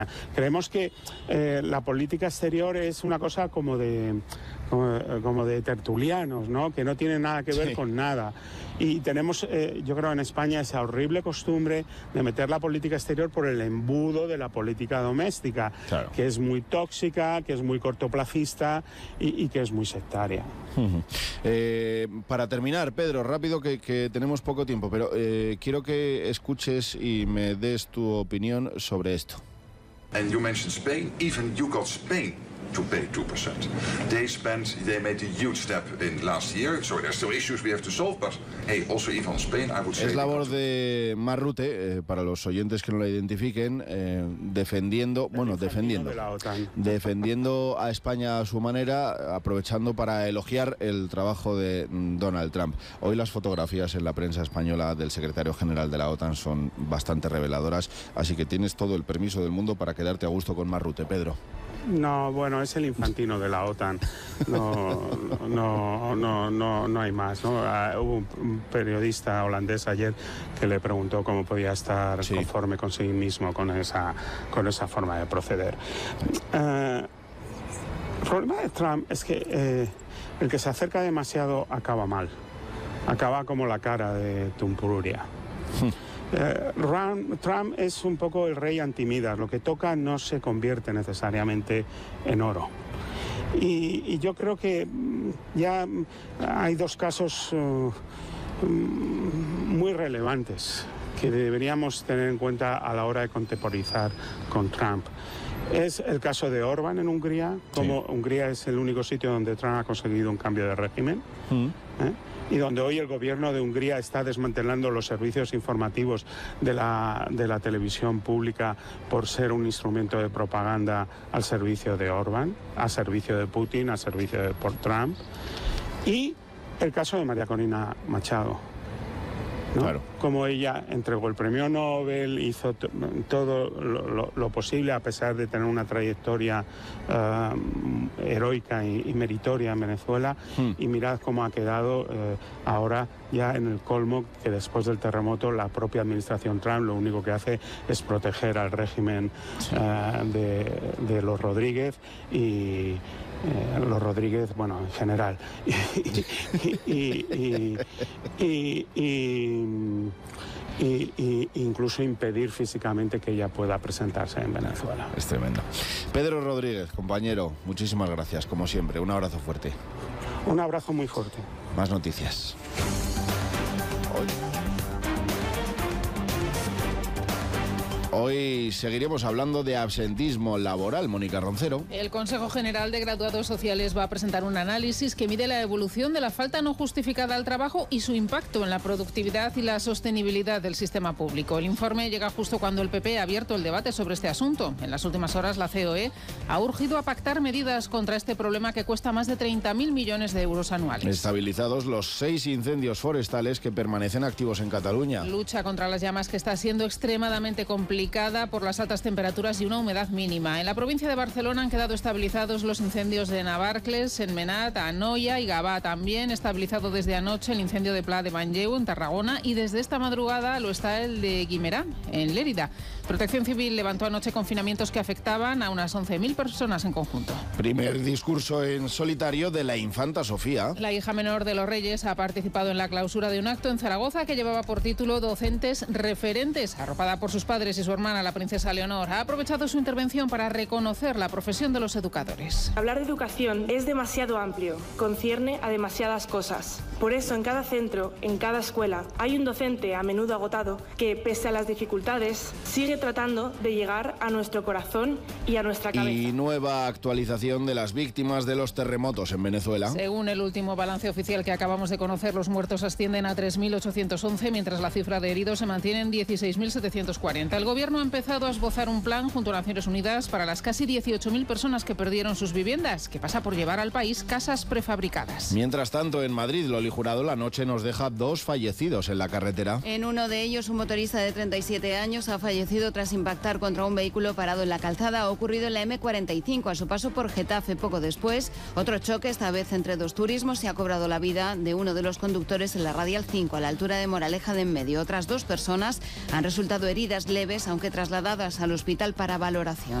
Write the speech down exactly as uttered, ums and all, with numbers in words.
Creemos que eh, la política exterior es una cosa como de, como, como de tertulianos, ¿no? Que no tiene nada que ver sí. con nada. Y tenemos, eh, yo creo, en España esa horrible costumbre de meter la política exterior por el embudo de la política doméstica, claro. que es muy tóxica, que es muy cortoplacista y, y que es muy sectaria. Uh-huh. eh, para terminar, Pedro, rápido que, que tenemos poco tiempo, pero eh, quiero que escuches y me des tu opinión sobre esto. And you mentioned Spain, even you got Spain to pay two percent. They spent, they made a huge step in last year, so there's still issues we have to solve, but hey, also even Spain, I would say... Es la voz de Mark Rutte, eh, para los oyentes que no la identifiquen, eh, defendiendo, bueno, defendiendo, defendiendo a España a su manera, aprovechando para elogiar el trabajo de Donald Trump. Hoy las fotografías en la prensa española del secretario general de la OTAN son bastante reveladoras, así que tienes todo el permiso del mundo para quedarte a gusto con Mark Rutte, Pedro. No, bueno, es el infantino de la OTAN. No, no, no, no, no hay más, ¿no? Uh, hubo un periodista holandés ayer que le preguntó cómo podía estar sí. conforme con sí mismo con esa, con esa forma de proceder. Uh, el problema de Trump es que eh, el que se acerca demasiado acaba mal. Acaba como la cara de Tumpururia. Eh, Trump es un poco el rey antimidas, lo que toca no se convierte necesariamente en oro. Y, y yo creo que ya hay dos casos uh, muy relevantes que deberíamos tener en cuenta a la hora de contemporizar con Trump. Es el caso de Orbán en Hungría, como sí. Hungría es el único sitio donde Trump ha conseguido un cambio de régimen. Mm. ¿eh? Y donde hoy el gobierno de Hungría está desmantelando los servicios informativos de la, de la televisión pública por ser un instrumento de propaganda al servicio de Orbán, a servicio de Putin, a servicio de por Trump. Y el caso de María Corina Machado, ¿no? Claro. Como ella entregó el premio Nobel, hizo t- todo lo, lo, lo posible a pesar de tener una trayectoria uh, heroica y, y meritoria en Venezuela, mm. y mirad cómo ha quedado uh, ahora ya en el colmo, que después del terremoto la propia administración Trump lo único que hace es proteger al régimen sí. uh, de, de los Rodríguez y Eh, los Rodríguez, bueno, en general, y, y, y, y, y, y, y incluso impedir físicamente que ella pueda presentarse en Venezuela. Es tremendo. Pedro Rodríguez, compañero, muchísimas gracias, como siempre, un abrazo fuerte. Un abrazo muy fuerte. Más noticias. Hoy. Hoy seguiremos hablando de absentismo laboral. Mónica Roncero. El Consejo General de Graduados Sociales va a presentar un análisis que mide la evolución de la falta no justificada al trabajo y su impacto en la productividad y la sostenibilidad del sistema público. El informe llega justo cuando el P P ha abierto el debate sobre este asunto. En las últimas horas, la C O E ha urgido a pactar medidas contra este problema que cuesta más de treinta mil millones de euros anuales. Estabilizados los seis incendios forestales que permanecen activos en Cataluña. Lucha contra las llamas que está siendo extremadamente complicada por las altas temperaturas y una humedad mínima. En la provincia de Barcelona han quedado estabilizados los incendios de Navarcles, Sentmenat, Anoia y Gavà. También estabilizado desde anoche el incendio de Pla de Manlleu en Tarragona y desde esta madrugada lo está el de Guimerá, en Lérida. Protección Civil levantó anoche confinamientos que afectaban a unas once mil personas en conjunto. Primer discurso en solitario de la infanta Sofía. La hija menor de los Reyes ha participado en la clausura de un acto en Zaragoza que llevaba por título Docentes Referentes. Arropada por sus padres y su hermana, la princesa Leonor, ha aprovechado su intervención para reconocer la profesión de los educadores. Hablar de educación es demasiado amplio, concierne a demasiadas cosas. Por eso, en cada centro, en cada escuela, hay un docente a menudo agotado que, pese a las dificultades, sigue tratando de llegar a nuestro corazón y a nuestra cabeza. Y nueva actualización de las víctimas de los terremotos en Venezuela. Según el último balance oficial que acabamos de conocer, los muertos ascienden a tres mil ochocientos once, mientras la cifra de heridos se mantiene en dieciséis mil setecientos cuarenta. El gobierno ha empezado a esbozar un plan junto a Naciones Unidas para las casi dieciocho mil personas que perdieron sus viviendas, que pasa por llevar al país casas prefabricadas. Mientras tanto, en Madrid, Loli Jurado, la noche nos deja dos fallecidos en la carretera. En uno de ellos, un motorista de treinta y siete años ha fallecido tras impactar contra un vehículo parado en la calzada. Ha ocurrido en la eme cuarenta y cinco a su paso por Getafe. Poco después, otro choque, esta vez entre dos turismos, se ha cobrado la vida de uno de los conductores en la Radial cinco, a la altura de Moraleja de en Medio. Otras dos personas han resultado heridas leves, aunque trasladadas al hospital para valoración.